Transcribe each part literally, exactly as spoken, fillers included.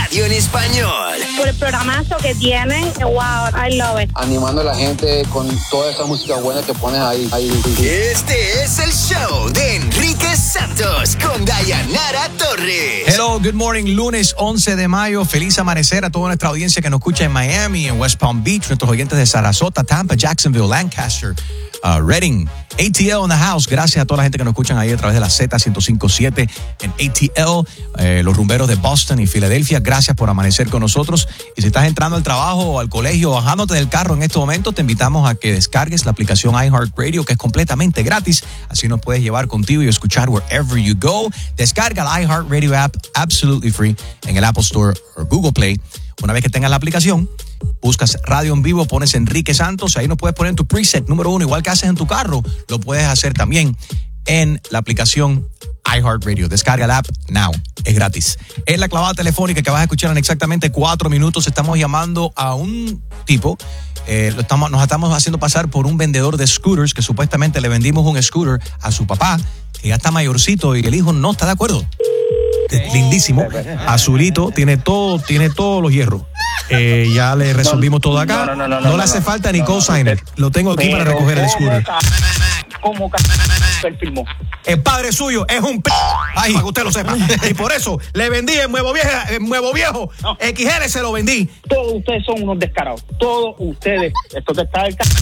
radio en español. Por el programazo que tienen, wow, I love it. Animando a la gente con toda esa música buena que pones ahí. ahí. Este es el show de Enrique Santos con Dayanara Torres. Hello, good morning, lunes once de mayo. Feliz amanecer a toda nuestra audiencia que nos escucha en Miami, en West Palm Beach, nuestros oyentes de Sarasota, Tampa, Jacksonville, Lancaster, uh, Redding, A T L in the house. Gracias a toda la gente que nos escuchan ahí a través de la Z ciento cinco punto siete en A T L, eh, los rumberos de Boston y Filadelfia. Gracias por amanecer con nosotros. Y si estás entrando al trabajo o al colegio o bajándote del carro en este momento, te invitamos a que descargues la aplicación iHeartRadio, que es completamente gratis. Así nos puedes llevar contigo y escuchar wherever you go. Descarga la iHeartRadio app absolutely free en el Apple Store o Google Play. Una vez que tengas la aplicación, buscas Radio en Vivo, pones Enrique Santos, ahí nos puedes poner tu preset número uno, igual que haces en tu carro, lo puedes hacer también en la aplicación iHeartRadio. Descarga la app now, es gratis. Es la clavada telefónica que vas a escuchar en exactamente cuatro minutos. Estamos llamando a un tipo, eh, lo estamos, nos estamos haciendo pasar por un vendedor de scooters, que supuestamente le vendimos un scooter a su papá, que ya está mayorcito y el hijo no está de acuerdo. Lindísimo, azulito, tiene todo, tiene todos los hierros. Eh, ya le resolvimos todo acá. No, no, no, no, no le hace falta ni cosigner. Lo tengo aquí para recoger el scooter. ¿Cómo el filmó? El padre suyo es un p. Ay, para que usted lo sepa. Y por eso le vendí el nuevo viejo, el nuevo viejo. No. X L se lo vendí. Todos ustedes son unos descarados. Todos ustedes. Esto te está del c...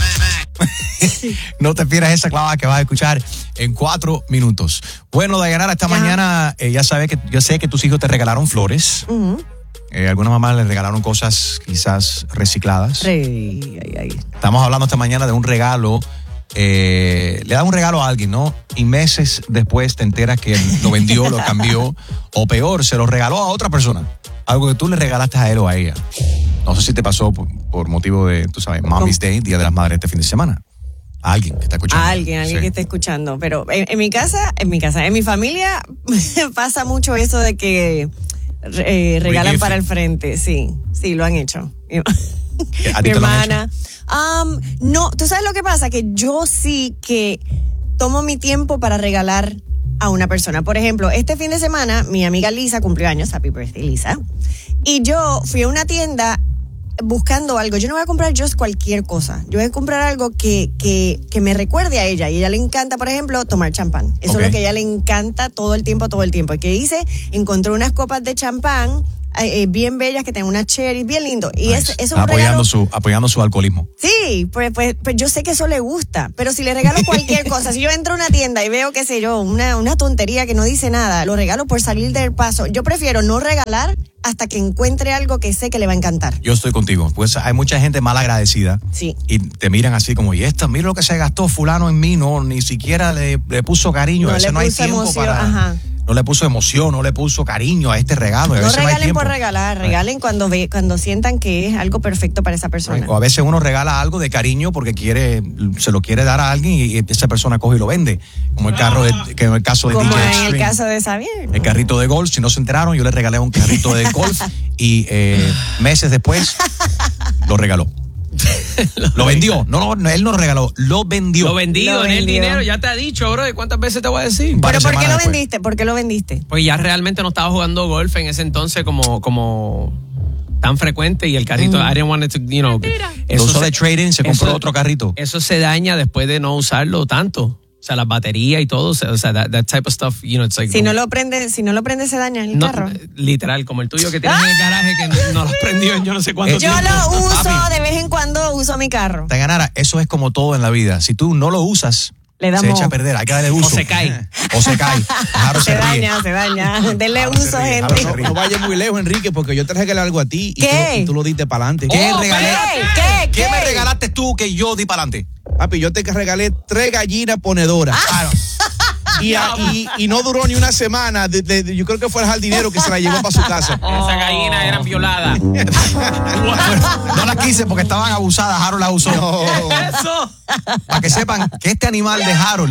No te pierdas esa clavada que vas a escuchar en cuatro minutos. Bueno, Dayanara, esta Ajá. mañana eh, ya sabes que yo sé que tus hijos te regalaron flores. Uh-huh. Eh, algunas mamás les regalaron cosas quizás recicladas. Sí, ay, ay. Estamos hablando esta mañana de un regalo. Eh, le das un regalo a alguien, ¿no? Y meses después te enteras que lo vendió, lo cambió, o peor, se lo regaló a otra persona. Algo que tú le regalaste a él o a ella. No sé si te pasó por, por motivo de, tú sabes, Mommy's Day, Día de las Madres este fin de semana. A alguien que está escuchando. A alguien, alguien sí. que está escuchando. Pero en, en mi casa, en mi casa, en mi familia pasa mucho eso de que eh, regalan para el frente. Sí, sí, lo han hecho. Mi hermana. Um, no, ¿tú sabes lo que pasa? Que yo sí que tomo mi tiempo para regalar a una persona. Por ejemplo, este fin de semana mi amiga Lisa cumplió años, happy birthday Lisa, y yo fui a una tienda buscando algo. Yo no voy a comprar just cualquier cosa. Yo voy a comprar algo que, que, que me recuerde a ella. Y a ella le encanta, por ejemplo, tomar champán. Eso okay. es lo que a ella le encanta todo el tiempo, todo el tiempo. ¿Y qué hice? Encontré unas copas de champán eh, bien bellas que tienen unas cherries, bien lindo. Y nice. es, es un apoyando regalo... su Apoyando su alcoholismo. Sí, pues, pues, pues yo sé que eso le gusta. Pero si le regalo cualquier cosa, si yo entro a una tienda y veo, qué sé yo, una, una tontería que no dice nada, lo regalo por salir del paso. Yo prefiero no regalar hasta que encuentre algo que sé que le va a encantar. Yo estoy contigo. Pues hay mucha gente mal agradecida. Sí. Y te miran así como, y esta, mira lo que se gastó fulano en mí, no, ni siquiera le, le puso cariño. No a veces le no hay puso tiempo emoción, para... ajá. No le puso emoción, no le puso cariño a este regalo. A no veces regalen no hay tiempo. por regalar, regalen cuando ve, cuando sientan que es algo perfecto para esa persona. O a veces uno regala algo de cariño porque quiere, se lo quiere dar a alguien y esa persona coge y lo vende. Como el carro de, que en el caso de Como D J en Extreme. el caso de Xavier. El carrito de golf, si no se enteraron, yo le regalé un carrito de golf y eh, meses después lo regaló. lo, lo vendió, no, no, él no regaló, lo vendió. Lo vendido en el dinero, ya te ha dicho, bro, ¿cuántas veces te voy a decir? Pero ¿por qué lo vendiste? ¿Por qué lo vendiste? Pues ya realmente no estaba jugando golf en ese entonces como, como tan frecuente y el carrito, mm. I didn't want it to, you know. Eso usó de trading, se compró eso, otro carrito. Eso se daña después de no usarlo tanto. O sea, las baterías y todo, o sea, that, that type of stuff, you know, it's like... Si no lo prende, si no lo prende, se daña el no, carro. Literal, como el tuyo que tienes en el garaje que no lo prendió en yo no sé cuánto yo tiempo. Yo lo uso, Papi, de vez en cuando uso mi carro. Dayanara, eso es como todo en la vida. Si tú no lo usas, le damos... se echa a perder, hay que darle uso. O se cae. O se cae. Jaro se, se ríe. daña, se daña. Denle Jaro uso, ríe, gente. No, no vayas muy lejos, Enrique, porque yo te regalé algo a ti y, ¿Qué? Tú, y tú lo diste para adelante. ¿Qué oh, regalé? ¿Qué? ¿Qué? ¿Qué ¿Qué me regalaste tú que yo di para adelante? Papi, yo te regalé tres gallinas ponedoras. Ah. Y, a, y, y no duró ni una semana. De, de, de, yo creo que fue el jardinero que se la llevó para su casa. Esa gallina eran violadas. No las quise porque estaban abusadas. Harold las usó. No. Eso. Para que sepan que este animal de Harold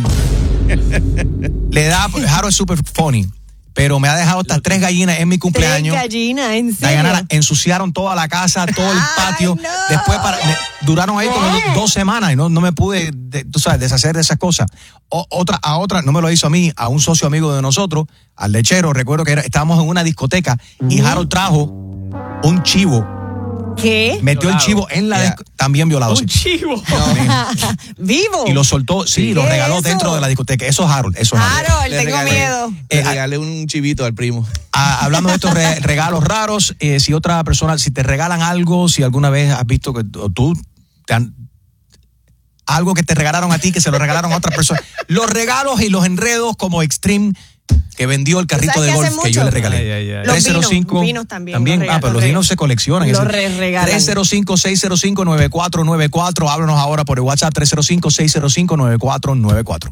le da. Harold es super funny. Pero me ha dejado estas tres gallinas en mi cumpleaños. Tres gallinas, en serio. Dayanara, ensuciaron toda la casa, todo el patio. Ay, no. Después para, me, duraron ahí como dos, dos semanas y no, no me pude, de, tú sabes, deshacer de esas cosas. O, otra, a otra, no me lo hizo a mí, a un socio amigo de nosotros, al lechero. Recuerdo que era, estábamos en una discoteca y Harold trajo un chivo. ¿Qué? Metió Violado. el chivo en la... Yeah. disco- También violado. Un sí. chivo. ¿Vivo? Y lo soltó, sí, lo ¿Qué regaló es eso? dentro de la discoteca. Eso es Harold, eso es Harold. Harold, Le tengo regalé- miedo. Le Eh, regalé un chivito al primo. Ah, hablando de estos re- regalos raros, eh, si otra persona, si te regalan algo, si alguna vez has visto que o tú te han, algo que te regalaron a ti, que se lo regalaron a otra persona. Los regalos y los enredos como Extreme, que vendió el carrito ¿Sabes de qué hace golf que yo mucho? le regalé. Ay, ay, ay. Los tres cero cinco vinos, vinos también, los ah, pero los regalan. vinos se coleccionan. Los Ese- re-regalan. tres cero cinco, seis cero cinco, nueve cuatro nueve cuatro. Háblanos ahora por el WhatsApp tres cero cinco, seis cero cinco, nueve cuatro nueve cuatro.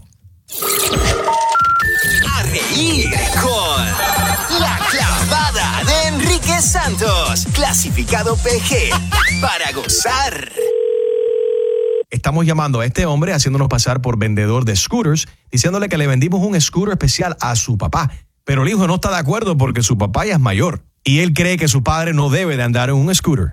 A reír con La Clavada de Enrique Santos. Clasificado P G. Para gozar. Estamos llamando a este hombre haciéndonos pasar por vendedor de scooters, diciéndole que le vendimos un scooter especial a su papá. Pero el hijo no está de acuerdo porque su papá ya es mayor y él cree que su padre no debe de andar en un scooter.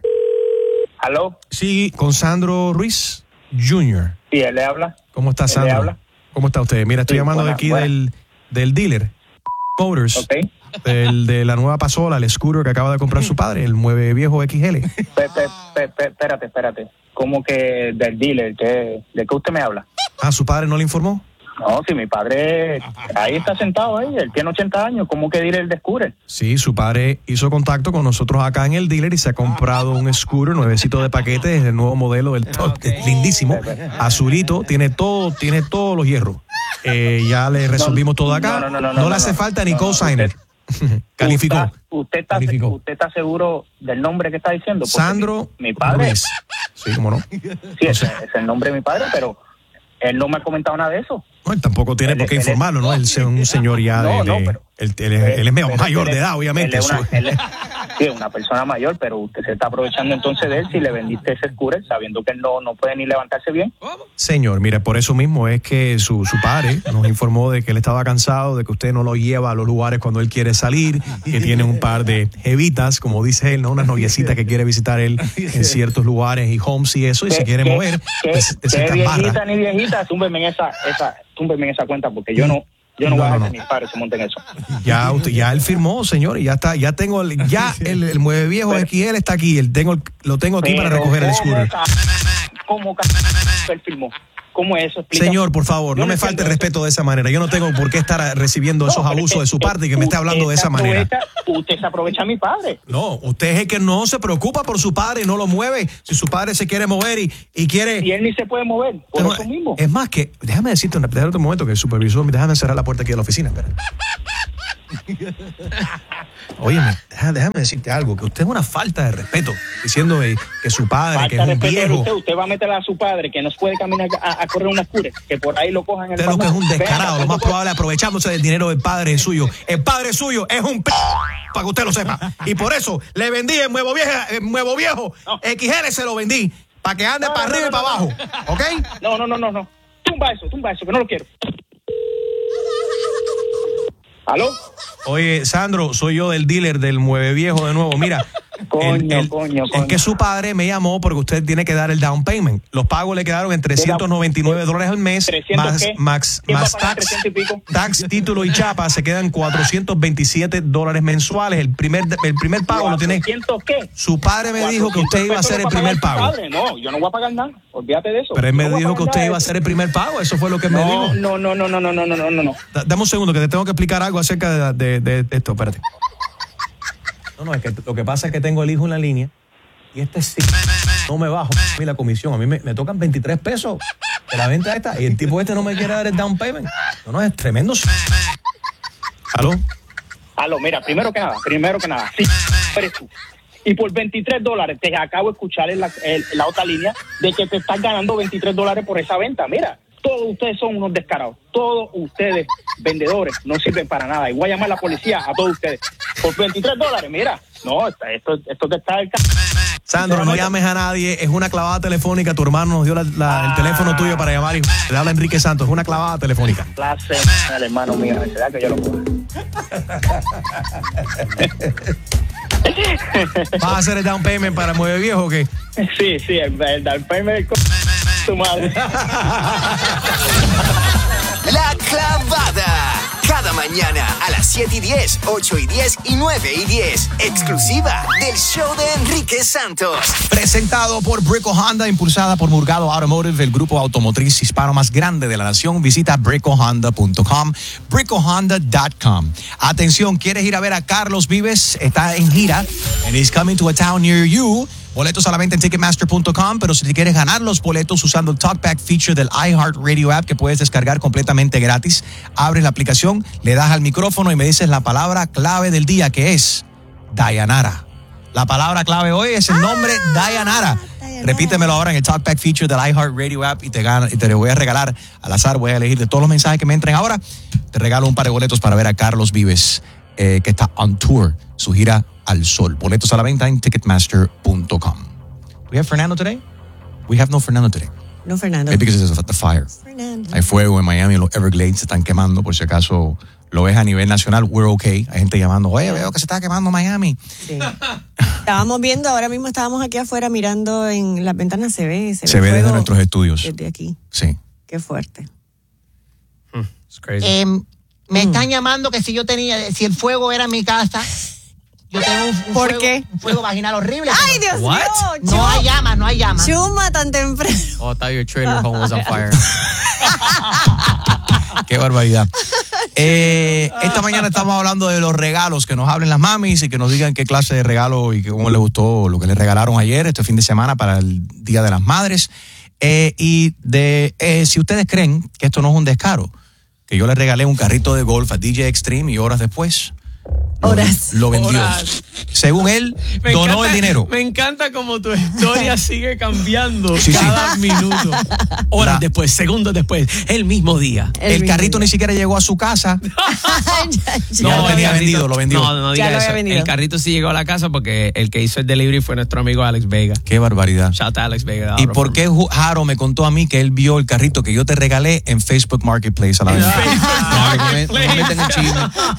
¿Aló? Sí, con Sandro Ruiz junior Sí, él le habla. ¿Cómo está, Él le Sandro? habla. ¿Cómo está usted? Mira, estoy Sí, llamando de buena, aquí buena. del, del dealer Motors, Ok. del, de la nueva Pasola, el scooter que acaba de comprar su padre, el Mueve Viejo X L. Pe- pe- pe- pe- espérate, espérate. ¿Cómo que del dealer? ¿Qué- ¿De qué usted me habla? Ah, ¿su padre no le informó? No, si mi padre ahí está sentado ahí, él tiene ochenta años, ¿cómo que dealer de scooter? Sí, su padre hizo contacto con nosotros acá en el dealer y se ha comprado un scooter nuevecito de paquete, es el nuevo modelo del top, es lindísimo, azulito, tiene todo, tiene todos los hierros. Eh, ya le resolvimos todo acá, no, no, no, no, no no, le hace no, falta ni no, no, cosigner. Calificó. ¿Usted, usted, está, Calificó. ¿Usted está seguro del nombre que está diciendo? Porque Sandro Mi, mi padre, Ruiz. Sí, cómo no. sí, ese es el nombre de mi padre, pero él no me ha comentado nada de eso. No, él tampoco tiene Él- por qué él es- informarlo, ¿no? Él es un señor ya de... No, no, de- pero- él, él es, él es medio Pero mayor él de es- edad, obviamente. él es una, eso- él es- sí, una persona mayor, pero usted se está aprovechando entonces de él si le vendiste ese scooter sabiendo que él no, no puede ni levantarse bien. Señor, mire, por eso mismo es que su, su padre nos informó de que él estaba cansado, de que usted no lo lleva a los lugares cuando él quiere salir, que tiene un par de jevitas, como dice él, ¿no? Unas noviecitas que quiere visitar él en ciertos lugares y homes y eso, y se ¿Qué- quiere qué- mover, qué- pues, qué se viejita barra. ni viejita, túmbeme en esa, esa, túmbeme en esa cuenta porque yo no, yo no, No, voy a no, dejar no. que mis padres se monten en eso. Ya, usted, ya él firmó, señor, y ya está, ya tengo, el, ya el, el Mueve Viejo Pero- X L está aquí, el tengo, el- lo tengo aquí para Pero recoger el ¿cómo scooter. ca- ¿Cómo ca- él firmó? ¿Cómo es eso? Explica. Señor, por favor, Yo no me entiendo falte eso. respeto de esa manera. Yo no tengo por qué estar recibiendo esos No, pero abusos es de su que- parte y que me esté hablando de usted esa se manera. aprovecha- Usted se aprovecha a mi padre. No, usted es el que no se preocupa por su padre y no lo mueve. Si su padre se quiere mover y, y quiere... Y él ni se puede mover, por No, eso mismo. Es más que, déjame decirte, un- déjame un momento que el supervisor, déjame cerrar la puerta aquí de la oficina. Espera. Óyeme, déjame, déjame decirte algo, que usted es una falta de respeto, diciendo eh, que su padre, que es Falta de un respeto de viejo. usted, usted va a meter a su padre que no puede caminar a, a correr una scooter, que por ahí lo cojan en el Usted lo que es un pantalón. descarado, Venga, lo más ¿cuánto probable aprovechándose del dinero del padre suyo. El padre suyo es un p para que usted lo sepa. Y por eso le vendí el Nuevo Viejo, el Nuevo Viejo No. X L se lo vendí, para que ande No, para no, arriba no, y para no, abajo. ¿Ok? No, no, no, no, no. Tumba eso, tumba eso, que no lo quiero. ¿Aló? Oye, Sandro, soy yo del dealer del Mueve Viejo de nuevo. Mira, Coño, coño, es coño. que su padre me llamó porque usted tiene que dar el down payment. Los pagos le quedaron en trescientos noventa y nueve dólares al mes, ¿trescientos más, qué? más, ¿Quién va a más pagar tax, trescientos y pico? tax, título y chapa, se quedan cuatrocientos veintisiete dólares mensuales. El primer, el primer pago lo tiene... ¿cuatrocientos qué? Su padre me dijo que usted iba a hacer el primer pago. Padre. No, yo no voy a pagar nada. Olvídate de eso. Pero él me Yo no voy a dijo que pagar usted nada iba a de hacer el primer pago. Eso fue lo que me eso. dijo. No, no, no, no, no, no, no, no, no, no. Da- Dame un segundo que te tengo que explicar algo acerca de, de- de esto. Espérate. No, no, es que lo que pasa es que tengo el hijo en la línea y este sí no me bajo a mí la comisión. A mí me, me tocan veintitrés pesos de la venta esta y el tipo este no me quiere dar el down payment. No, no, es tremendo. ¿Aló? Aló, mira, primero que nada, primero que nada, sí, eres tú. Y por veintitrés dólares, te acabo de escuchar en la, en la otra línea de que te estás ganando veintitrés dólares por esa venta. Mira, todos ustedes son unos descarados. Todos ustedes, vendedores, no sirven para nada. Y voy a llamar a la policía a todos ustedes. Por veintitrés dólares, mira. No, esto, esto, esto te está... Sandro, no llames a nadie. Es una clavada telefónica. Tu hermano nos dio la- la- el teléfono tuyo para llamar y le habla Enrique Santos. Es una clavada telefónica. Clase, el hermano mío, ¿verdad que yo lo puedo? ¿Vas a hacer el down payment para Mueve Viejo o qué? Sí, sí, el, el, el payment con tu madre. La Clavada. Cada Cada mañana a las siete y diez, ocho y diez y nueve y diez. Exclusiva del show de Enrique Santos. Presentado por Brico Honda, impulsada por Murgado Automotive, el grupo automotriz hispano más grande de la nación. Visita brico honda punto com, brico honda punto com. Atención, ¿quieres ir a ver a Carlos Vives? Está en gira and he's coming to a town near you. Boletos solamente en ticketmaster punto com, pero si quieres ganar los boletos usando el Talkback feature del iHeartRadio app que puedes descargar completamente gratis, abres la aplicación, le das al micrófono y me dices la palabra clave del día, que es Dayanara. La palabra clave hoy es el nombre ah, Dayanara. Dayanara. Repítemelo ahora en el Talkback feature del iHeartRadio app y te, gana, y te lo voy a regalar al azar. Voy a elegir de todos los mensajes que me entren ahora. Te regalo un par de boletos para ver a Carlos Vives, eh, que está on tour, su gira al sol. Boletos a la venta en ticketmaster punto com. Do we have Fernando today? We have no Fernando today. No Fernando. Maybe because it's the fire. Fernando. Hay fuego en Miami, los Everglades se están quemando, por si acaso lo ves a nivel nacional, we're okay. Hay gente llamando, oye, veo que se está quemando Miami. Sí. Estábamos viendo, ahora mismo estábamos aquí afuera mirando en las ventanas, se ve. Se, se ve, ve desde nuestros estudios. Desde aquí. Sí. Qué fuerte. Hmm, it's crazy. Eh, me mm. están llamando que si yo tenía, si el fuego era en mi casa. Yo tengo un, un, ¿Por fuego, qué? un fuego vaginal horrible. ¡Ay, Dios What? mío! No hay llamas, no hay llamas. Chuma tan temprano. Oh, I thought your trailer home was on fire. Qué barbaridad. Eh, esta mañana estamos hablando de los regalos, que nos hablen las mamis y que nos digan qué clase de regalo y cómo les gustó lo que les regalaron ayer, este fin de semana para el Día de las Madres. Eh, y de eh, si ustedes creen que esto no es un descaro, que yo le regalé un carrito de golf a D J Extreme y horas después Horas. Lo vendió. Horas. Según él, me donó encanta, el dinero. Me encanta como tu historia sigue cambiando sí, cada sí. minuto. Horas La, después, segundos después, el mismo día. El, el carrito día. Ni siquiera llegó a su casa. ya, ya. No, lo tenía carrito, vendido, lo vendió. No, no diga ya eso. Lo vendido. El carrito sí llegó a la casa porque el que hizo el delivery fue nuestro amigo Alex Vega. Qué barbaridad. Shout out a Alex Vega. ¿Y por qué Jaro me contó a mí que él vio el carrito que yo te regalé en Facebook Marketplace a la vez? No me meten en chisme.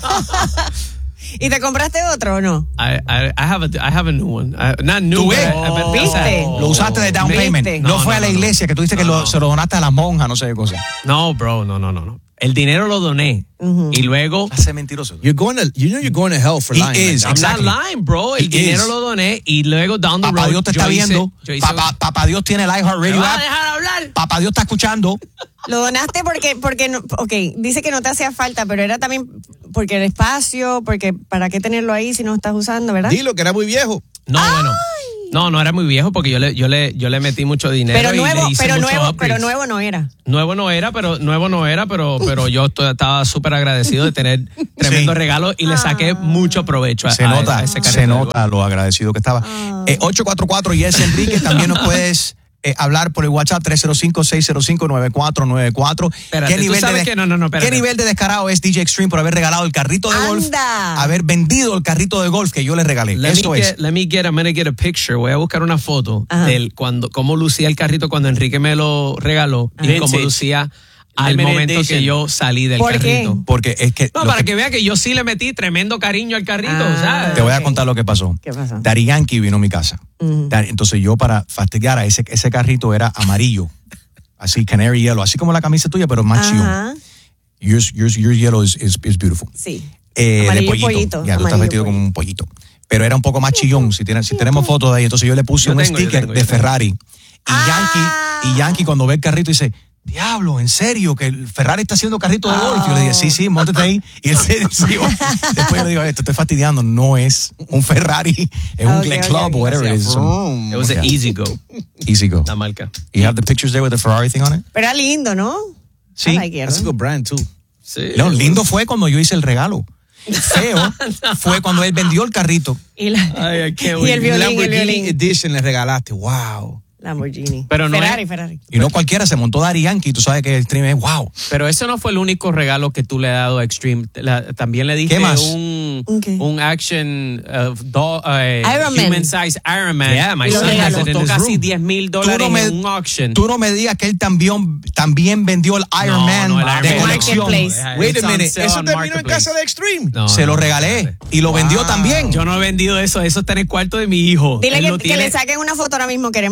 ¿Y te compraste otro o no? I, I, I, have, a, I have a new one. I, not new. ¿Tú ves? But, ¿Viste? Lo usaste de down ¿Viste? payment. No, No, fue no, a la no, iglesia que tú dices no, que lo, no. se lo donaste a las monjas, no sé qué cosa. No, bro, no, no, no, no. El dinero lo doné. Uh-huh. Y luego... Hace mentiroso. You're going to, you know you're going to hell for He lying. is. Like that. I'm Exactly. not lying, bro. El He dinero is. lo doné y luego down the Papá road... Dios te yo está hice- viendo. yo hice- Papá, papá Dios tiene el ¿Me iHeartRadio vas a app. dejar hablar? Papá Dios está escuchando. Lo donaste porque, porque no, ok, dice que no te hacía falta, pero era también porque el espacio, porque para qué tenerlo ahí si no lo estás usando, ¿verdad? Dilo que era muy viejo. No, bueno. No, no era muy viejo porque yo le, yo le, yo le metí mucho dinero. Pero y nuevo, le hice pero muchos nuevo, upgrades. pero nuevo no era. Nuevo no era, pero nuevo no era, pero, pero yo to- estaba súper agradecido de tener tremendo Sí. regalo y le saqué mucho provecho a, Se a nota, ese carrito se de nota lo agradecido que estaba. Eh, ocho cuatro cuatro Yes Enrique, también nos puedes eh, hablar por el WhatsApp tres cero cinco, seis cero cinco, nueve cuatro nueve cuatro. Espérate, ¿Qué tú nivel, sabes de, que- no, no, no, espérate. ¿Qué nivel de descarado es D J Extreme por haber regalado el carrito de golf? Anda. Haber vendido el carrito de golf que yo le regalé. Let Eso me, es. get, let me get, I'm gonna get a picture. Voy a buscar una foto Ajá. del cuando, cómo lucía el carrito cuando Enrique me lo regaló y Vintage. cómo lucía al Limited momento edition. que yo salí del ¿Por qué? carrito. Porque es que. No, lo para que- que vea que yo sí le metí tremendo cariño al carrito, Ah. ¿sabes? Te voy a Ok. contar lo que pasó. ¿Qué pasó? Daddy Yankee vino a mi casa. Ujú. Daddy- Entonces yo, para fastidiar a ese, ese carrito, era amarillo. Así, canary yellow. Así como la camisa tuya, pero más chillón. Ajá. Yours, yours, yours yellow is, is, is beautiful. Sí. Eh, de Amarillo pollito. pollito, Ya, tú estás amarillo vestido como un pollito. Pero era un poco más chillón. Si, tiene- si tenemos fotos de ahí, entonces yo le puse Yo un tengo, yo sticker tengo, de yo tengo. Ferrari. Y, Ah. Yankee, y Yankee, cuando ve el carrito, dice: Diablo, ¿en serio? ¿Que el Ferrari está haciendo carrito de golf? Y yo le dije: Sí, sí, móntate ahí. Y él se sí, después yo le digo: Te estoy fastidiando. No es un Ferrari, es un Ok, Glen ok, Club ok. o whatever it is. It's un- Vroom. It was an easy go, Easy go. la marca. You have the pictures there with the Ferrari thing on it? Pero era lindo, ¿no? Sí. I like it. That's a good brand too. Sí. No, lindo fue cuando yo hice el regalo. Feo fue cuando él vendió el carrito. Y, la- Ay, I can't y el wait. violín, el Lamborghini violín. Edition le regalaste. Wow. Lamborghini. Pero no Ferrari, es- Ferrari. Y no cualquiera se montó Daddy Yankee. Tú sabes que el stream es wow. Pero eso no fue el único regalo que tú le has dado a Extreme. La- también le diste ¿Qué más? un, ¿Un qué? un action uh, do- uh, Iron Man. human size Iron Man. Yeah, my Y lo son regaló. has it in Costó his casi room. diez mil Tú dólares no, me, en un auction. tú no me digas que él también, también vendió el Iron No, Man no, el Iron de Man. colección. Marketplace. Deja- Wait it's a on minute. sale Eso on terminó en Marketplace. casa de Extreme. No, Se no, lo no, regalé espérate. y lo vendió también. Yo no he vendido eso. Eso está en el cuarto de mi hijo. Dile Él que, lo que tiene. le saquen una foto ahora mismo. Queremos ver que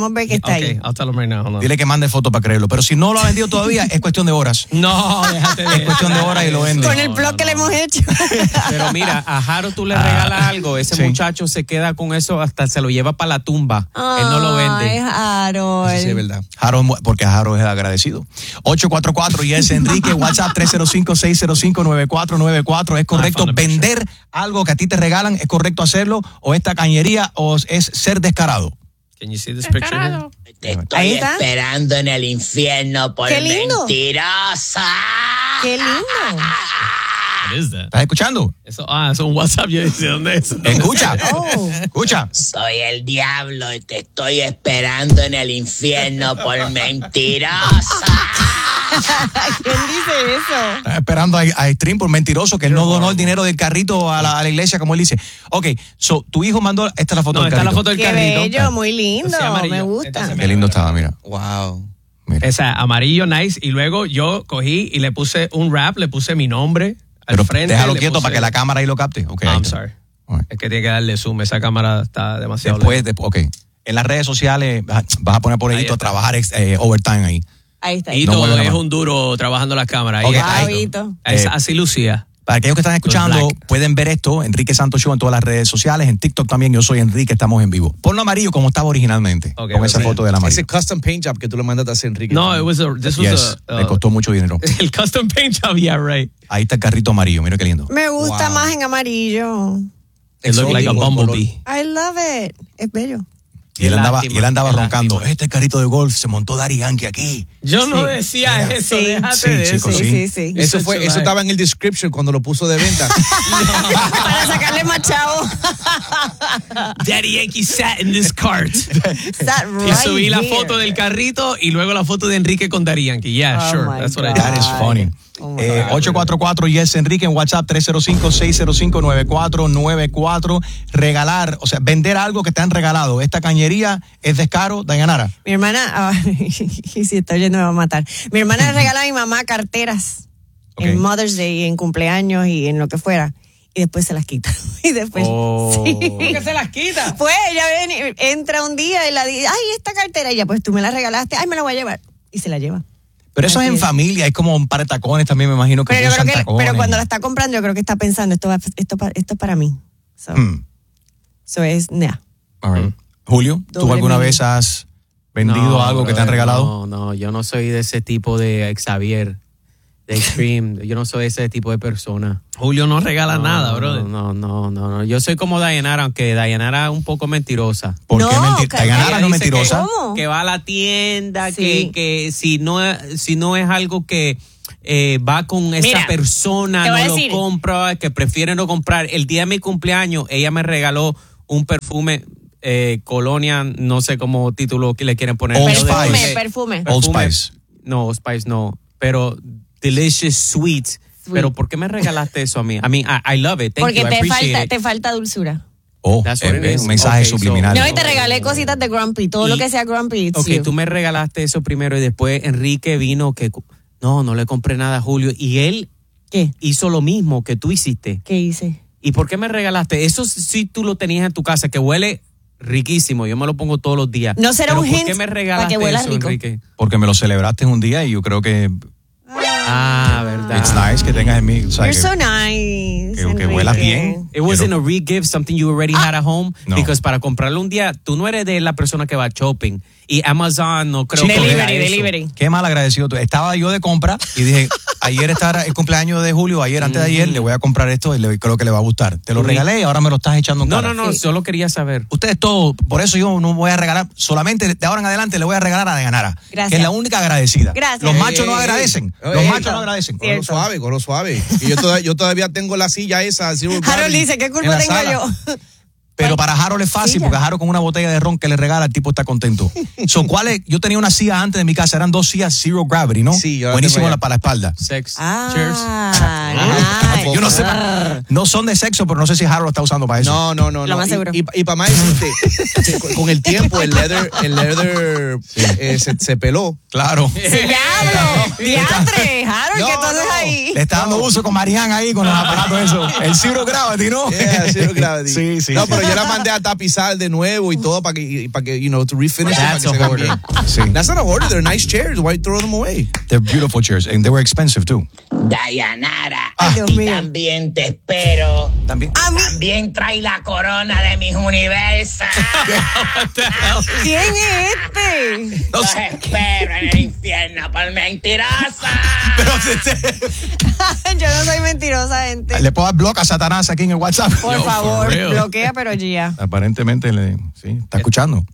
está Okay, ahí. I'll tell him right now. Hold on. Dile que mande foto para creerlo. Pero si no lo ha vendido todavía, es cuestión de horas. No, déjate de Es cuestión de horas y lo vende. Con el blog que le hemos hecho. Pero mira, a Jaro tú le regalas algo, ese sí. muchacho se queda con eso, hasta se lo lleva para la tumba. Él no lo vende. Ay, Harold. Eso sí es verdad. Jaro, porque Jaro es agradecido. ocho cuatro cuatro y es Enrique, WhatsApp tres cero cinco, seis cero cinco, nueve cuatro nueve cuatro. ¿Es correcto vender algo que a ti te regalan? ¿Es correcto hacerlo? ¿O esta cañería? ¿O es ser descarado? Can you see this picture here? Te estoy Ahí está. esperando en el infierno por Qué lindo. mentirosa. Qué lindo. What is that? ¿Estás escuchando? Eso, ah, eso es un WhatsApp. Yo decía, ¿dónde es? Escucha. Oh. Escucha. Soy el diablo y te estoy esperando en el infierno por mentirosa. ¿Quién dice eso? Estás esperando a, a Stream por mentiroso que él no donó el dinero del carrito a la, a la iglesia, como él dice. Ok, so, tu hijo mandó. Esta es la foto No, del esta es carrito. la foto del Qué carrito. bello, muy lindo. Ese amarillo. Me gusta. Este se Qué lindo estaba, mira. Wow. Mira. Esa, amarillo, nice. Y luego yo cogí y le puse un wrap, le puse mi nombre al Pero frente. déjalo le quieto puse- para que la cámara ahí lo capte. Okay, Ah, ahí I'm está. sorry. All right. Es que tiene que darle zoom. Esa cámara está demasiado Después, lejos. de, ok. En las redes sociales vas vas a poner por ahí Ahí a está. trabajar ex- eh, overtime ahí. Ahí está. Y No todo mueve la es mano. un duro trabajando las cámaras. Ok, Ahí ahí. Bravito. es- Eh, así lucía. Para aquellos que están escuchando, Black. pueden ver esto, Enrique Santos Show en todas las redes sociales, en TikTok también, yo soy Enrique, estamos en vivo. Ponlo amarillo como estaba originalmente, Ok, con esa ok. foto del amarillo. Ese custom paint job que tú le mandaste a hacer, Enrique. No, it was a, this was Yes, a, le uh, costó mucho dinero. el custom paint job, yeah, right. Ahí está el carrito amarillo, mira qué lindo. Me gusta Wow. más en amarillo. It looked like a Exótico, bumblebee. I love it. Es bello. Y él Qué andaba, lástima, y él andaba qué roncando, lástima. este carrito de golf se montó Daddy Yankee aquí. Yo no Sí. decía eso, Sí. déjate Sí, de chicos, eso. Sí, sí. sí, sí. Eso It's fue, July. eso estaba en el description cuando lo puso de venta. Para sacarle más chavo. Daddy Yankee sat in this cart. That Y right subí la here. foto del carrito y luego la foto de Enrique con Daddy Yankee. Yeah, Oh sure. my That's what I God. did. That is funny. Oh my Eh, God. ocho cuatro cuatro yes Enrique en WhatsApp tres cero cinco, seis cero cinco, nueve cuatro nueve cuatro. Regalar, o sea, vender algo que te han regalado. Esta cañería es descaro, Dayanara. Mi hermana, ah, y si está oyendo me va a matar. Mi hermana le regala a mi mamá carteras Ok. en Mother's Day, en cumpleaños y en lo que fuera. Y después se las quita. Y después. Oh. Sí. ¿Por qué se las quita? Pues ella ven, entra un día y la dice, ay, esta cartera. Y ya, pues tú me la regalaste, ay, me la voy a llevar. Y se la lleva. Pero eso Así es en es. familia, es como un par de tacones también, me imagino que Pero, yo usan creo que, tacones. pero cuando la está comprando, yo creo que está pensando, esto, va, esto, pa- esto es para mí. So, Hmm, so es, nah. all right. Julio, ¿tú Doble alguna meaning. vez has vendido No, algo que te han brother, regalado? No, no, yo no soy de ese tipo de Xavier, de Extreme. Yo no soy ese tipo de persona. Julio no regala No, nada, no, brother. No, no, no, no. Yo soy como Dayanara, aunque Dayanara es un poco mentirosa. ¿Por qué No, mentir? que- Dayanara Ella no es dice que- mentirosa. ¿Cómo? Que va a la tienda, Sí. que, que si no, si no es algo que eh, va con esa Mira, persona, te voy no a lo decir. compra, que prefiere no comprar. El día de mi cumpleaños, ella me regaló un perfume, eh, Colonia, no sé cómo título que le quieren poner. Old pero de- Perfume, Spice. perfume. Old perfume- Spice. No, Old Spice no, pero Delicious Sweet. Pero ¿por qué me regalaste eso a mí? I mean, I, I love it. Thank Porque you. I te appreciate falta, it. te falta dulzura. Oh, That's what eh, it eh, is. un mensaje Okay, so- subliminal. No, y te regalé cositas de Grumpy, todo Y- lo que sea Grumpy, it's Ok, you. tú me regalaste eso primero y después Enrique vino que no, no le compré nada a Julio y él ¿Qué? hizo lo mismo que tú hiciste. ¿Qué hice? ¿Y por qué me regalaste? Eso sí tú lo tenías en tu casa que huele riquísimo. Yo me lo pongo todos los días. No será Pero un ¿por hint qué me para regalaste que huela eso, rico? Enrique? Porque me lo celebraste en un día y yo creo que Ah, verdad. it's nice que tengas en mí. O sea, You're que- so nice. que- que Enrique. huelas bien. It wasn't Quiero- a re-gift, something you already had at home. No. Because para comprarlo un día, tú no eres de la persona que va shopping. Y Amazon no creo Chico, que Delivery, haga eso. delivery. Qué mal agradecido tú. Estaba yo de compra y dije, ayer está el cumpleaños de Julio, ayer, antes de ayer, le voy a comprar esto y le, creo que le va a gustar. Te lo Sí. regalé y ahora me lo estás echando en No, cara. no, no, solo quería saber. Ustedes todos, por eso yo no voy a regalar, solamente de ahora en adelante le voy a regalar a Dayanara, Gracias. que es la única agradecida. Gracias. Los Ey, machos no ey, agradecen. ey. Los Ey, machos ey. no agradecen. Con lo suave, con lo suave. Y yo, toda- yo todavía tengo la silla esa. Zero Harold gravity, dice, ¿qué en culpa la tengo sala. yo? Pero para Harold es fácil, Silla. porque Harold con una botella de ron que le regala, el tipo está contento. So, ¿cuál es? Yo tenía una silla antes de mi casa, eran dos sillas Zero Gravity, ¿no? Sí, yo la Buenísimo tengo la- allá. para la espalda. Sex. Ah, nice. Yo no sé, no son de sexo, pero no sé si Harold lo está usando para eso. No, no, no. Lo no. más Y- seguro. Y, y, para más decirte, con- con el tiempo el leather, el leather eh, se, se peló. Claro. ¡Diablo! ¡Diantre! Harold, No, ¿qué tú haces no. ahí? Le está dando uso con Marianne ahí, con los aparatos esos. El Zero Gravity, ¿no? Yeah, zero gravity. Sí, sí. No, sí. pero pero yo la mandé a tapizar de nuevo y todo para que, para que, you know, to refinish That's it, para que a se vean hoarder. bien. Sí. That's not a hoarder. They're nice chairs. Why throw them away? They're beautiful chairs and they were expensive too. Dayanara, Ay, Dios y mío. también te espero. También. A mí, También trae la corona de mis universos. ¿quién es este? Los espero en el infierno por mentirosa. Yo no soy mentirosa, gente. Le puedo dar block a Satanás aquí en el WhatsApp. Por Yo, favor, for real. bloquea, pero ya. Aparentemente, le, sí, está escuchando.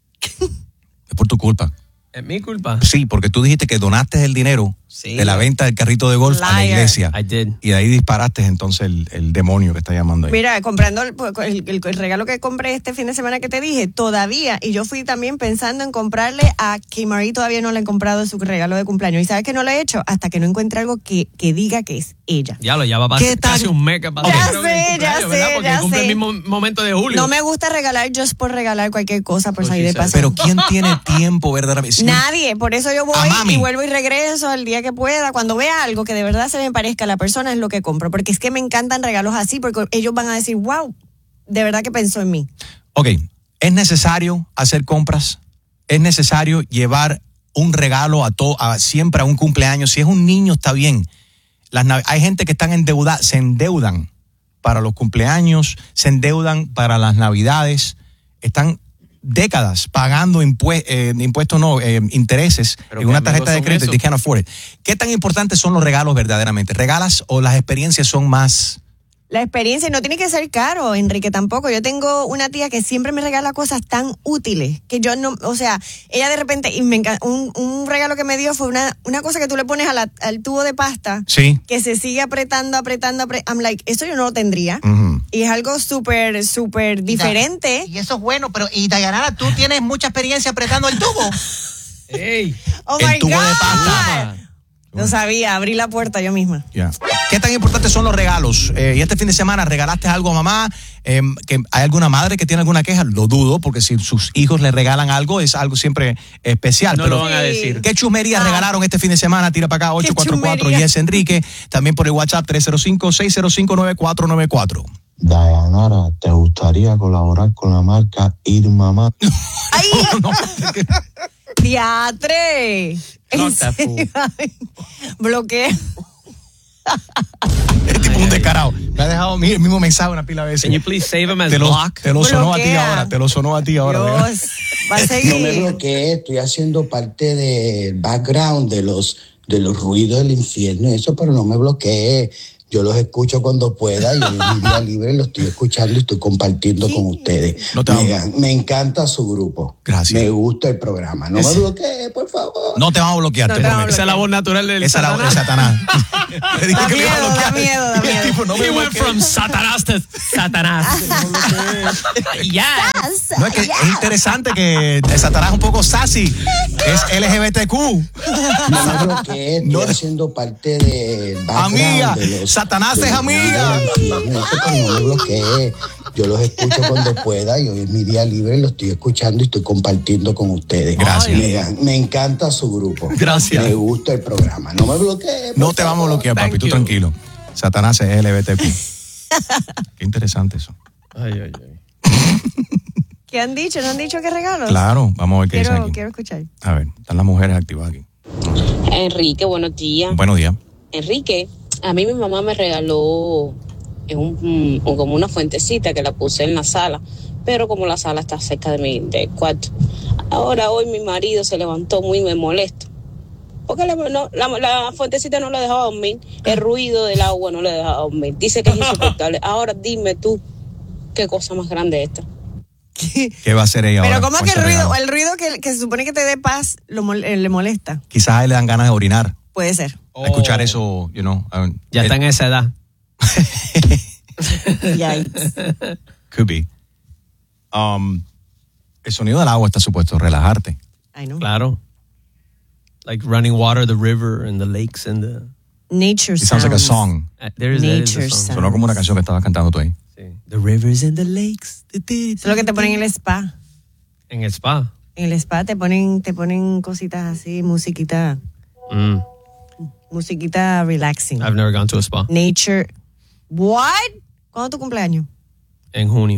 Es por tu culpa. Es mi culpa. Sí, porque tú dijiste que donaste el dinero Sí. de la venta del carrito de golf a la Liar. iglesia. I did. Y de ahí disparaste entonces el, el demonio que está llamando ahí. Mira, comprando el, el- el- el regalo que compré este fin de semana que te dije, todavía, y yo fui también pensando en comprarle a Kimari, todavía no le he comprado su regalo de cumpleaños. ¿Y sabes que no lo he hecho? Hasta que no encuentre algo que, que diga que es ella. Ya lo, ya va a ¿Qué pasar tal? casi un mes que pasó. Ya Creo que sé, el cumpleaños, ya ¿verdad? sé, Porque ya cumple sé. el mismo momento de julio. No me gusta regalar just por regalar cualquier cosa, por Pues salir sí, de sí. paso. Pero ¿quién tiene tiempo verdaderamente? Si no- Nadie, por eso yo voy A mami. y vuelvo y regreso el día que pueda. Cuando vea algo que de verdad se me parezca a la persona es lo que compro, porque es que me encantan regalos así, porque ellos van a decir, wow, de verdad que pensó en mí. Ok, ¿es necesario hacer compras? ¿Es necesario llevar un regalo a todo, a, siempre a un cumpleaños? Si es un niño, está bien. Las nav- hay gente que están endeudadas, se endeudan para los cumpleaños, se endeudan para las navidades, están décadas pagando impue- eh, impuestos, no, eh, intereses Pero en qué una amigos tarjeta de son crédito esos. y they can't afford it. ¿Qué tan importantes son los regalos verdaderamente? ¿Regalas o las experiencias son más? La experiencia, y no tiene que ser caro, Enrique, tampoco. Yo tengo una tía que siempre me regala cosas tan útiles que yo no, o sea, ella de repente, y me enca- un, un regalo que me dio fue una, una cosa que tú le pones a la- al tubo de pasta, Sí. que se sigue apretando, apretando, apretando. I'm like, eso yo no lo tendría. Ujú. Y es algo súper, súper diferente. Y eso es bueno, pero y Dayanara, tú tienes mucha experiencia apretando el tubo. Ey. Oh El my tubo de God. pasta. No sabía, abrí la puerta yo misma. Ya. ¿Qué tan importantes son los regalos? Eh, y este fin de semana regalaste algo a mamá. Eh, que ¿Hay alguna madre que tiene alguna queja? Lo dudo, porque si sus hijos le regalan algo, es algo siempre especial. No Pero lo van a decir. ¿qué chumerías Ah. regalaron este fin de semana? Tira para acá, ocho cuatro cuatro, chumería. Yes Enrique. También por el WhatsApp tres cero cinco, seis cero cinco, nueve cuatro nueve cuatro. Dayanara, ¿te gustaría colaborar con la marca Irma Mate? ¡Ay! ¡Diatre! No ¿En te serio? Bloquea. Es tipo un descarado. Me ha dejado mi- el mismo mensaje una pila de veces. Can you please save him as Te lo, block? te lo sonó a ti Bloquea. ahora, te lo sonó a ti ahora. ¿verdad? Dios, va a No me seguir. bloqueé, estoy haciendo parte del background de los, de los ruidos del infierno y eso, pero no me bloqueé. Yo los escucho cuando pueda y en mi día libre los estoy escuchando y estoy compartiendo con ustedes. No te me, amo. me encanta su grupo. Gracias. Me gusta el programa. No Ese- me bloqueé, por favor. No te vamos a bloquear, No te te vamos a prometo. Esa es la voz natural del Esa es la voz de Satanás. Satanás. Le dije Da que me iba a miedo, da bloquear. miedo, da Y el miedo. tipo, no me He went bloqueé. from Satanás to Satanás. Ya. No, es que es interesante que Satanás es un poco sassy. Es L G B T Q. No me bloqueé, estoy No. haciendo parte del background Amiga, de los, Satanás de es los amiga. ruidos del infierno. Eso, pero no me bloqueé. Yo los escucho cuando pueda y hoy es mi día libre, los estoy escuchando y estoy compartiendo con ustedes. Gracias. Me, me encanta su grupo. Gracias. Me gusta el programa. No me bloqueé. por No te vamos a favor. bloquear, papi, Thank tú you. tranquilo. Satanás es L G B T Q. Qué interesante eso. Ay, ay, ay. ¿Qué han dicho? ¿No han dicho qué regalos? Claro, vamos a ver qué dicen Quiero, aquí. quiero escuchar. A ver, están las mujeres activadas aquí. Enrique, buenos días. Buenos días. Enrique, a mí mi mamá me regaló un, un- como una fuentecita que la puse en la sala, pero como la sala está cerca de mi del cuarto. Ahora hoy mi marido se levantó muy me molesto. Porque la, no, la, la fuentecita no le dejaba dormir, el ruido del agua no le dejaba dormir. Dice que es insoportable. Ahora dime tú, qué cosa más grande es esta. ¿Qué va a hacer ella Pero ahora? ¿cómo con que el ese ruido, regalo? el ruido que, que se supone que te dé paz lo mol- eh, le molesta? Quizás a él le dan ganas de orinar. Puede ser. A escuchar eso, you know. a ver, Ya eh, está en esa edad. Yikes. Could be. Um, el sonido del agua está supuesto a relajarte. I know. Claro. Like running water, the river and the lakes and the... Nature It sounds like a sounds. song. Uh, there is, there is a Nature song. sound. Sonó como una canción que estabas cantando tú ahí. Sí. The rivers and the lakes. Eso es lo que te ponen en el spa. En el spa. En el spa te ponen, te ponen cositas así, musiquita, Mm. musiquita relaxing. I've never gone to a spa. Nature. What? ¿Cuándo tu cumpleaños? En junio.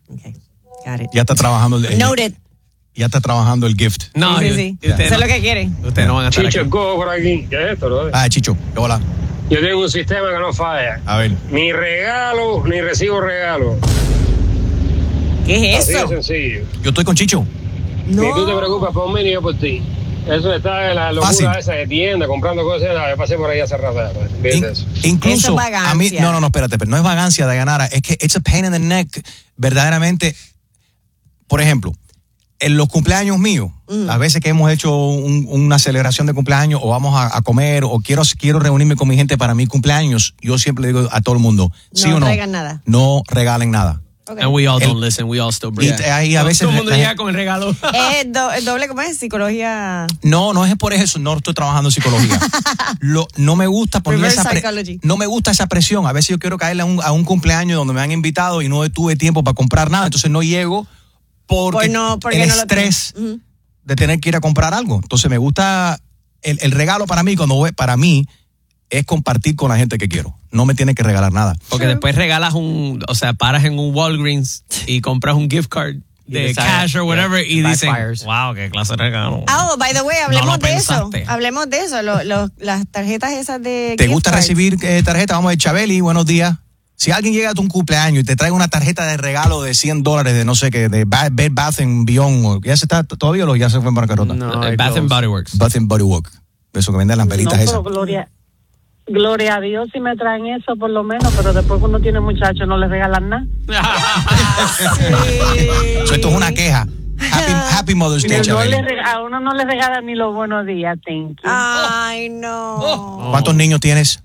Okay. Got it. Ya está trabajando el, el Noted. Ya está trabajando el gift. No, sí, sí, sí. Usted Eso no, es lo que quieren. Ustedes no van a estar Chicho, aquí. go por aquí. ¿Qué es esto, bro? Ah, Chicho, hola. Yo tengo un sistema que no falla. A ver. Ni regalo, ni recibo regalo. ¿Qué es Así eso? de sencillo. Yo estoy con Chicho. No. Ni tú te preocupas por mí ni yo por ti. Eso está en la Fácil. locura esa de tienda, comprando cosas. Yo pasé por ahí hace rato. In- eso. incluso Eso es vagancia. a mí, no, no, no, espérate, pero no es vagancia, Dayanara, es que it's a pain in the neck, verdaderamente. Por ejemplo, en los cumpleaños míos, Mm. las veces que hemos hecho un- una celebración de cumpleaños o vamos a, a comer o quiero, quiero reunirme con mi gente para mi cumpleaños, yo siempre le digo a todo el mundo, ¿sí No o no? traigan nada. No regalen nada. Okay. And we all El- don't listen, we all still Y bring. te- ahí a veces Todo el mundo la llega gente- con el regalo. Es do- es doble, ¿cómo es? Psicología. No, no es por eso, no estoy trabajando en psicología. Lo, no me gusta poner Reverse esa pre- psychology. no me gusta esa presión. A veces yo quiero caerle a un, a un cumpleaños donde me han invitado y no tuve tiempo para comprar nada, entonces no llego porque, Pues no, porque el no lo estrés tengo. Ujú. de tener que ir a comprar algo. Entonces me gusta el, el regalo para mí, cuando voy- para mí es compartir con la gente que quiero. No me tiene que regalar nada. Porque después regalas un, o sea, paras en un Walgreens y compras un gift card de Y cash or whatever yeah, y dicen, backfires. wow, qué clase de regalo. Ah, oh, by the way, No hablemos lo de eso. pensaste. Hablemos de eso. Lo- lo- las tarjetas esas de. ¿Te gift gusta cards. recibir eh, tarjeta? Vamos a ver, Chabeli, buenos días. Si alguien llega a tu cumpleaños y te trae una tarjeta de regalo de cien dólares de no sé qué, de Ba- Bed Bath and Beyond, o- ¿ya se está todavía o ya se fue en bancarrota? No, Eh, it Bath and goes. Body Works. Bath and Body Works. Eso que venden las velitas No, esas. pero gloria, gloria a Dios si me traen eso por lo menos, pero después cuando tiene muchachos no les regalan nada. So, esto es una queja. Happy, happy Mother's Day, No Chabeli. le rega- a uno no le regalan ni los buenos días, thank you. Ay, no. ¿Cuántos niños tienes?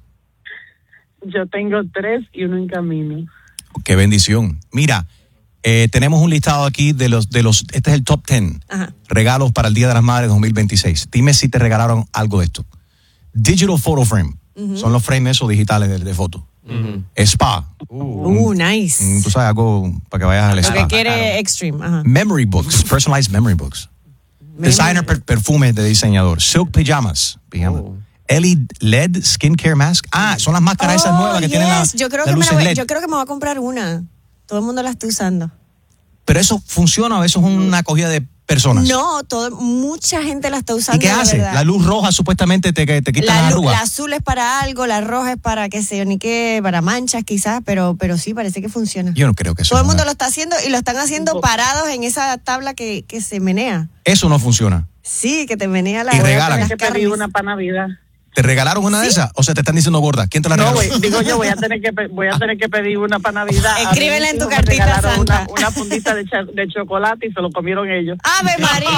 Yo tengo tres y uno en camino. Qué bendición. Mira, eh, tenemos un listado aquí de los, de los, este es el top diez Ajá. regalos para el Día de las Madres dos mil veintiséis. Dime si te regalaron algo de esto. Digital Photo Frame. Son los frames esos digitales de, de foto. Spa. Uh, nice. Mm, Tú sabes, algo para que vayas al Lo spa. que quiere extreme. Ajá. Memory books, personalized memory books. Designer per- perfumes de diseñador. Silk pajamas. Pijama. L E D skincare mask. Ah, son las máscaras esas Oh, nuevas que tienen yes. la, yo creo las que me la luces voy, L E D. yo creo que me voy a comprar una. Todo el mundo la está usando. Pero eso funciona o eso es una acogida de personas. No, todo, mucha gente la está usando. ¿Y qué de hace? verdad. La luz roja supuestamente te, te quita La, las lu- arrugas. la azul es para algo, la roja es para qué sé yo, ni qué, para manchas quizás, pero, pero sí, parece que funciona. Yo no creo que eso. Todo el es mundo una- lo está haciendo y lo están haciendo parados en esa tabla que, que se menea. Eso no funciona. Sí, que te menea la Y regalan. las Hay que pedir carnes. una para Navidad. ¿Te regalaron una de esas? ¿O se te están diciendo gorda? ¿Quién te la No, regaló? güey, digo yo, voy a tener que pe- voy a tener que pedir una para Navidad. A mí Escríbela en mis tu hijos me cartita regalaron santa. Una, una fundita de, cha- de chocolate y se lo comieron ellos. ¡Ave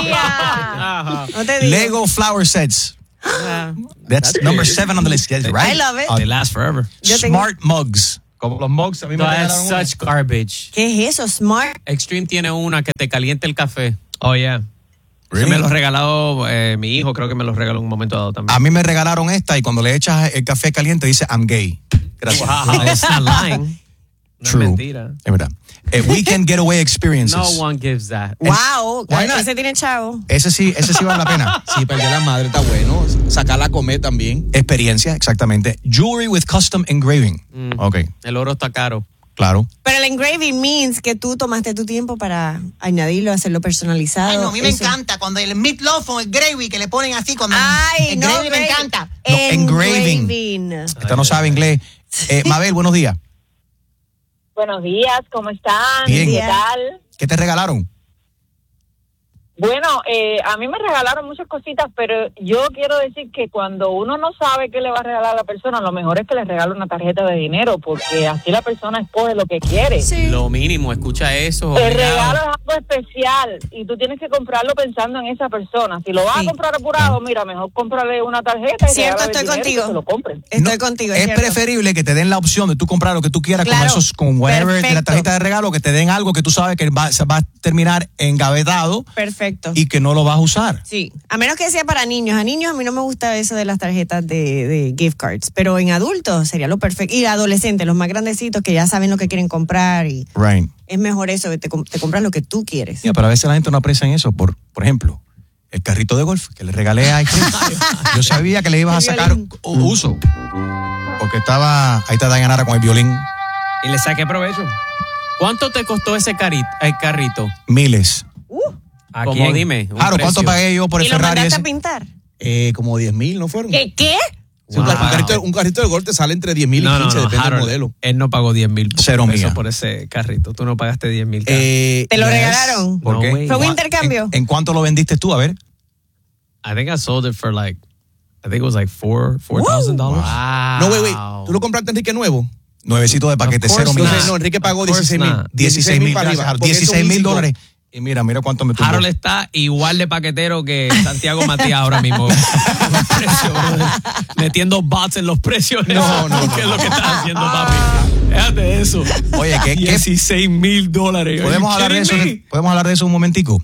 María! No te digo. Lego flower sets. Ah. That's number seven on the list. Yes, right? I love it. Uh, They last forever. Yo tengo- Smart mugs. Como los mugs. A mí me That's regalaron uno. such garbage. ¿Qué es eso? Smart. Extreme tiene una que te calienta el café. Oh, yeah. Really? Se me lo regaló eh, mi hijo, creo que me lo regaló en un momento dado también. A mí me regalaron esta y cuando le echas el café caliente dice I'm gay. Gracias. Wow, it's not lying. No True. es mentira. Es verdad. Eh, weekend getaway experiences. No one gives that. Wow, Why not? ese tiene chavo. Ese sí, ese sí vale la pena. Sí, para el Día de la madre está bueno. Sacarla a comer también. Experiencia, exactamente. Jewelry with custom engraving. Mm. Ok, El oro está caro. claro. Pero el engraving means que tú tomaste tu tiempo para añadirlo, hacerlo personalizado. Ay, no, a mí me Eso. encanta cuando el meatloaf o el gravy que le ponen así cuando Ay, el no, gravy me gra- encanta. No, engraving. engraving. Esta no sabe inglés. Eh, Mabel, buenos días. Buenos días, ¿cómo están? Bien. ¿Qué tal? ¿Qué te regalaron? Bueno, eh, a mí me regalaron muchas cositas, pero yo quiero decir que cuando uno no sabe qué le va a regalar a la persona, lo mejor es que le regale una tarjeta de dinero, porque así la persona escoge lo que quiere. Sí. Lo mínimo, escucha eso. El obligado. regalo es algo especial y tú tienes que comprarlo pensando en esa persona. Si lo vas Sí. a comprar apurado, mira, mejor cómprale una tarjeta y Cierto, regálale estoy el dinero y contigo. que se lo compren. Estoy No, contigo. Es cierto. preferible que te den la opción de tú comprar lo que tú quieras con Claro. esos, con whatever de la Perfecto. tarjeta de regalo, que te den algo que tú sabes que va, se va a terminar engavetado Perfecto. y que no lo vas a usar. Sí, a menos que sea para niños. A niños a mí no me gusta eso de las tarjetas de, de gift cards, pero en adultos sería lo perfecto. Y adolescentes, los más grandecitos que ya saben lo que quieren comprar y Right. es mejor eso, que te, com- te compras lo que tú quieres. Yeah, pero a veces la gente no aprecia eso. Por, por ejemplo, el carrito de golf que le regalé a Chris. Yo sabía que le ibas a El sacar violín. u- uso. Porque estaba, ahí está Dayanara con el violín. Y le saqué provecho. ¿Cuánto te costó ese carito, el carrito? Miles. Uh. ¿A ¿Cómo quién? Dime. Claro, ¿cuánto precio? pagué yo por el ¿Y lo Ferrari mandaste ese? a pintar? Eh, como diez mil, ¿no fueron? ¿Qué? ¿Qué? Sí, un, Wow. carrito, un carrito de golf te sale entre diez mil No, y no, quince, no, depende Harold, del modelo. Él no pagó diez mil Cero mía. por ese carrito. Tú no pagaste diez mil. Eh, ¿Te lo yes. regalaron? ¿Por No qué? way. ¿Fue un ¿En- intercambio? ¿En, en cuánto lo vendiste tú? A ver. I think I sold it for like, I think it was like four four thousand dollars. Wow. No, wait, wait. ¿Tú lo compraste, Enrique, nuevo? Nuevecito de paquete, Of cero course mil. not. Entonces, no, Enrique pagó Of course dieciséis mil. not. dieciséis mil para arriba. porque es un dieciséis mil físico. dólares. Y mira, mira cuánto me tuvo. Harold está igual de paquetero que Santiago Matías ahora mismo. Los precios, brother. Metiendo bots en los precios. No, no, no. ¿Qué es lo que estás haciendo, papi? Déjate de eso. Oye, ¿qué, qué dieciséis mil dólares. podemos hablar de eso? ¿Podemos hablar de eso un momentico?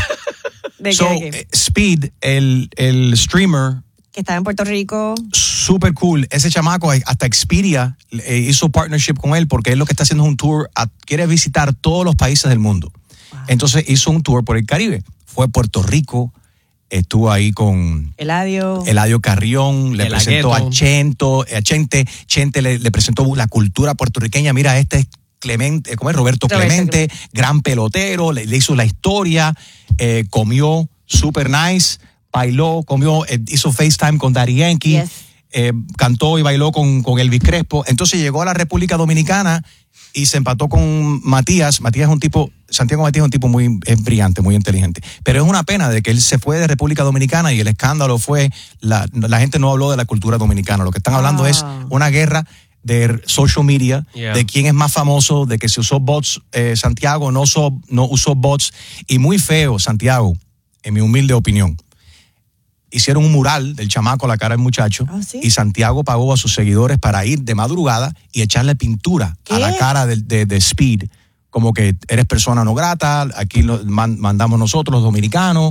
¿De So, qué? ¿De qué? eh, Speed, el, el streamer, Que estaba en Puerto Rico. super cool. Ese chamaco, eh, hasta Expedia eh, hizo partnership con él porque él lo que está haciendo es un tour, a- quiere visitar todos los países del mundo. Entonces hizo un tour por el Caribe. Fue a Puerto Rico, estuvo ahí con Eladio. Eladio Carrión, le El presentó Agueto. a Chento, a Chente, Chente le, le presentó la cultura puertorriqueña. Mira, este es Clemente, ¿cómo es? Roberto, Roberto Clemente, gran pelotero, le, le hizo la historia, eh, comió super nice, bailó, comió, eh, hizo FaceTime con Daddy Yankee, Yes. eh, cantó y bailó con, con Elvis Crespo. Entonces llegó a la República Dominicana y se empató con Matías. Matías es un tipo, Santiago Matías es un tipo muy es brillante, muy inteligente. Pero es una pena de que él se fue de República Dominicana y el escándalo fue, la, la gente no habló de la cultura dominicana. Lo que están hablando Ah. es una guerra de social media, Yeah. de quién es más famoso, de que se usó bots, eh, Santiago no usó, no usó bots. Y muy feo, Santiago, en mi humilde opinión. Hicieron un mural del chamaco a la cara del muchacho Ah, ¿sí? y Santiago pagó a sus seguidores para ir de madrugada y echarle pintura ¿Qué? a la cara de, de, de Speed, como que eres persona no grata, aquí lo man- mandamos nosotros los dominicanos.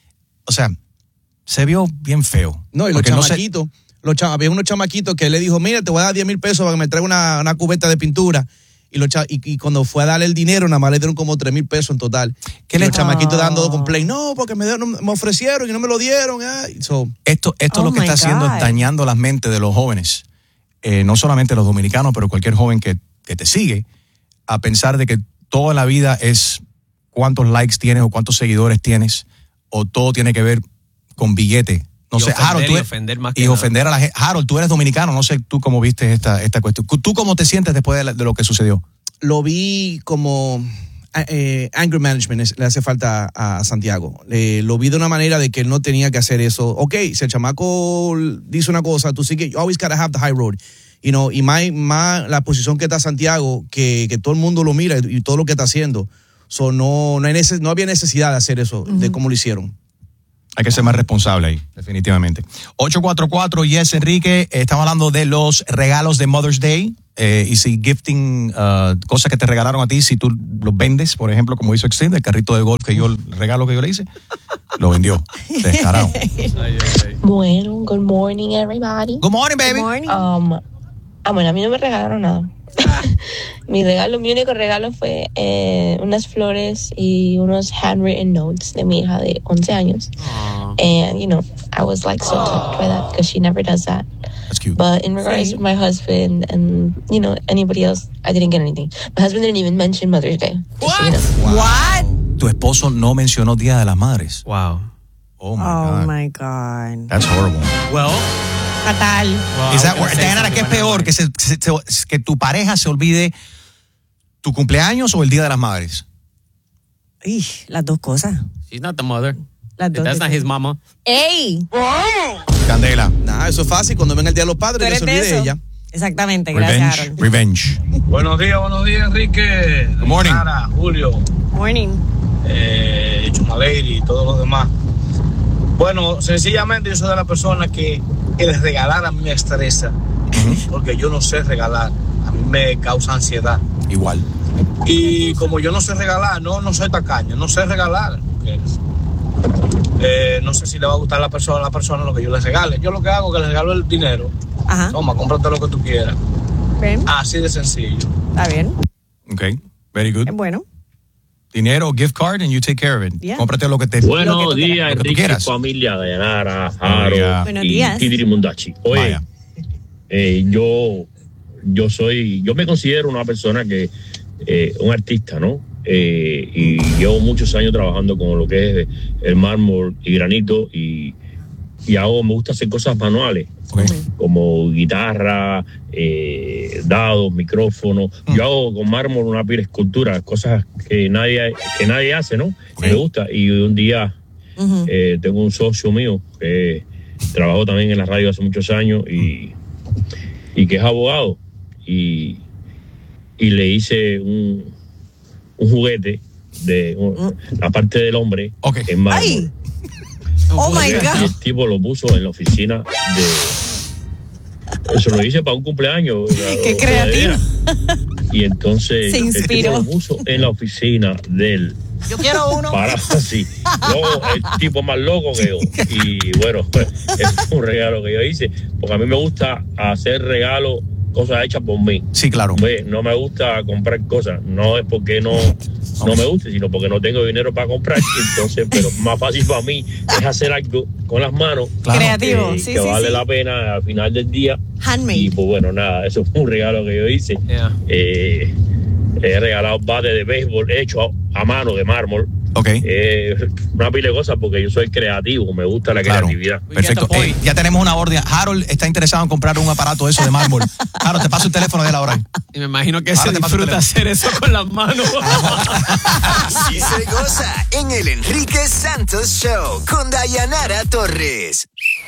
O sea, se vio bien feo. No, y los Porque no se- chamaquitos, los chama- había unos chamaquitos que le dijo, mira, te voy a dar diez mil pesos para que me traiga una, una cubeta de pintura. Y, los cha- y, y cuando fue a darle el dinero, nada más le dieron como tres mil pesos en total. ¿Qué Y le- los chamaquitos Ah. dando complaint, no, porque me, dieron- me ofrecieron y no me lo dieron. ay". So, Esto, esto Oh lo que my está haciendo God. es dañando las mentes de los jóvenes, eh, no solamente los dominicanos, pero cualquier joven que, que te sigue, a pensar de que toda la vida es cuántos likes tienes o cuántos seguidores tienes, o todo tiene que ver con billete. No Y sé, ofender, Harold, tú y eres- ofender más que y nada. ofender a la gente. Harold, tú eres dominicano, no sé tú cómo viste esta, esta cuestión. ¿Tú cómo te sientes después de, la- de lo que sucedió? lo vi como eh, anger management es- le hace falta a, a Santiago. Eh, lo vi de una manera de que él no tenía que hacer eso. Ok, si el chamaco dice una cosa, tú sigue, you always gotta have the high road. You know, y más, más la posición que está Santiago, que, que todo el mundo lo mira y, y todo lo que está haciendo. So, no, no, hay neces- no había necesidad de hacer eso, de cómo lo hicieron. Hay que ser más responsable ahí, definitivamente. ocho cuatro cuatro, yes, Enrique. Eh, estamos hablando de los regalos de Mother's Day. Eh, y si gifting, uh, cosas que te regalaron a ti, si tú los vendes, por ejemplo, como hizo Extend, el carrito de golf que yo, el regalo que yo le hice, lo vendió. Descarado. Bueno, good morning everybody. Good morning, baby. Good morning. Um, ah, bueno, a mí no me regalaron nada. mi regalo, mi único regalo fue eh, unas flores y unos handwritten notes de mi hija de once años. And, you know, I was like so touched by that because she never does that. That's cute. But in regards Sí. to my husband and, you know, anybody else, I didn't get anything. My husband didn't even mention Mother's Day. Just so you know. What? Tu esposo no mencionó Día de las Madres. Wow. Oh, my Oh God. my God. That's horrible. Well, Fatal. well, Is that I was wor- gonna say Diana, ¿qué es something peor? like Que, se, se- se- que tu pareja se olvide tu cumpleaños o el Día de las Madres. Ih, las dos cosas. She's not the mother. Las dos. That's not his mama. ¡Ey! Candela. Nada, eso es fácil. Cuando venga el Día de los ¿Tú Padres, que eres se de olvide eso? ella. Exactamente, gracias, Revenge. Harold. Revenge. Buenos días, buenos días, Enrique. Good morning. Sara, Julio, Morning. eh, Chumaleri y todos los demás. Bueno, sencillamente yo soy de la persona que el regalar a mí me estresa, porque yo no sé regalar, a mí me causa ansiedad. Igual. Y como yo no sé regalar, no, no soy tacaño, no sé regalar. porque, eh, no sé si le va a gustar a la persona, a la persona lo que yo le regale. Yo lo que hago es que le regalo el dinero. Ajá. Toma, cómprate lo que tú quieras. Bien. Así de sencillo. Está bien. Ok. Very good. Es bueno. Dinero, gift card, and you take care of it. Yeah. Cómprate lo que te Buenos lo que tú días, quieras, lo que tú Enrique, quieras. familia, Dayanara, Jaro Oiga. Buenos y días. Tidiri Mundachi. Oye, Vaya. eh, yo, yo soy, yo me considero una persona que eh, un artista, ¿no? Eh, y llevo muchos años trabajando con lo que es el mármol y granito y, y hago, me gusta hacer cosas manuales, okay, como guitarra, eh, dados, micrófonos. Mm. Yo hago con mármol una pila de escultura, cosas que nadie, que nadie hace, ¿no? Okay. Me gusta. Y un día uh-huh. eh, tengo un socio mío que trabajó también en la radio hace muchos años y, y que es abogado. Y, y le hice un, un juguete de un, la parte del hombre, okay, en mármol. ¡Ay! Oh my God. Y el tipo lo puso en la oficina de. Eso lo hice para un cumpleaños. Qué creativo. Y entonces se inspiró. El tipo lo puso en la oficina del. Yo quiero uno. Para así. Luego, el tipo más loco que yo. Y bueno, pues, es un regalo que yo hice. Porque a mí me gusta hacer regalos, cosas hechas por mí. Sí, claro. No me gusta comprar cosas. No es porque no, no me guste, sino porque no tengo dinero para comprar. Entonces, pero más fácil para mí es hacer algo con las manos. Claro. Creativo. Que, sí, que sí, vale sí. la pena al final del día. Handmade. Y pues bueno, nada, eso fue un regalo que yo hice. Yeah. Eh, he regalado bates de béisbol hecho a, a mano de mármol. Okay. Eh, una pila de cosas porque yo soy creativo, me gusta la claro. creatividad. Perfecto. Eh, ya tenemos una orden. Harold está interesado en comprar un aparato de eso de mármol. Harold, te paso el teléfono de la hora. Y me imagino que Harold, se disfruta hacer eso con las manos. Así se goza en el Enrique Santos Show con Dayanara Torres.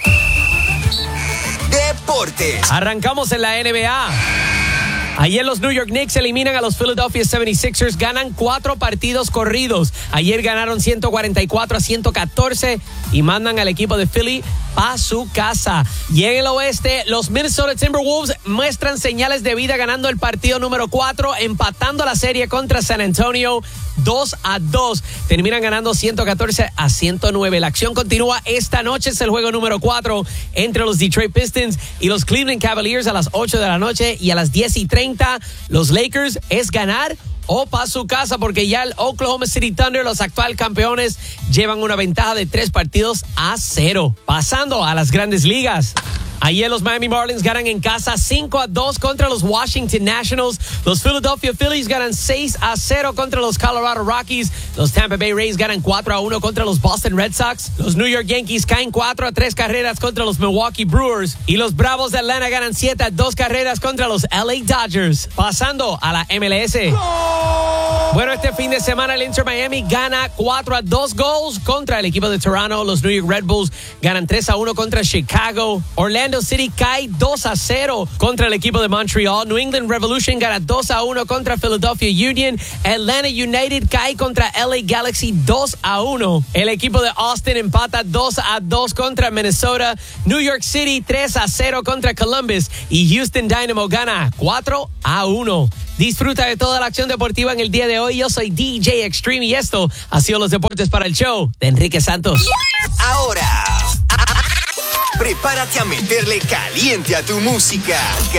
Deportes. Arrancamos en la N B A. Ayer los New York Knicks eliminan a los Philadelphia setenta y seis ers, ganan cuatro partidos corridos. Ayer ganaron ciento cuarenta y cuatro a ciento catorce y mandan al equipo de Philly a su casa. Y en el oeste, los Minnesota Timberwolves muestran señales de vida ganando el partido número cuatro, empatando la serie contra San Antonio dos a dos. Terminan ganando ciento catorce a ciento nueve. La acción continúa esta noche. Es el juego número cuatro entre los Detroit Pistons y los Cleveland Cavaliers a las ocho de la noche, y a las diez y treinta los Lakers es ganar o para su casa, porque ya el Oklahoma City Thunder, los actual campeones, llevan una ventaja de tres partidos a cero. Pasando a las grandes ligas. Ayer los Miami Marlins ganan en casa cinco a dos contra los Washington Nationals. Los Philadelphia Phillies ganan seis a cero contra los Colorado Rockies. Los Tampa Bay Rays ganan cuatro a uno contra los Boston Red Sox. Los New York Yankees caen cuatro a tres carreras contra los Milwaukee Brewers. Y los Bravos de Atlanta ganan siete a dos carreras contra los L A Dodgers. Pasando a la M L S. Bueno, este fin de semana el Inter Miami gana cuatro a dos goals contra el equipo de Toronto. Los New York Red Bulls ganan tres a uno contra Chicago. Orlando City cae dos a cero contra el equipo de Montreal. New England Revolution gana dos a uno contra Philadelphia Union. Atlanta United cae contra L A Galaxy dos a uno. El equipo de Austin empata dos a dos contra Minnesota. New York City tres a cero contra Columbus. Y Houston Dynamo gana cuatro a uno. Disfruta de toda la acción deportiva en el día de hoy. Yo soy D J Extreme y esto ha sido los deportes para el show de Enrique Santos. Ahora, prepárate a meterle caliente a tu música.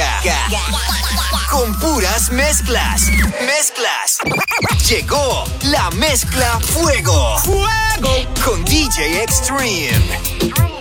Con puras mezclas. Mezclas. Llegó la mezcla Fuego. ¡Fuego! Con D J Extreme.